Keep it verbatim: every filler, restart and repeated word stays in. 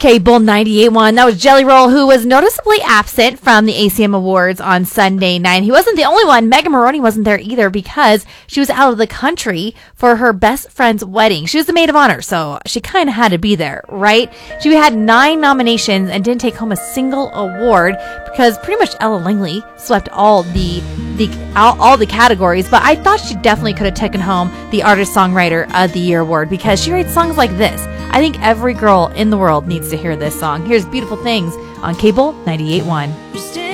Cable ninety-eight point one. That was Jelly Roll, who was noticeably absent from the A C M Awards on Sunday night. He wasn't the only one. Megan Maroney wasn't there either because she was out of the country for her best friend's wedding. She was the maid of honor, so she kind of had to be there, right? She had nine nominations and didn't take home a single award because pretty much Ella Langley swept all the the all, all the categories. But I thought she definitely could have taken home the Artist Songwriter of the Year award because she writes songs like this. I think every girl in the world needs to hear this song. Here's Beautiful Things on Cable ninety-eight point one.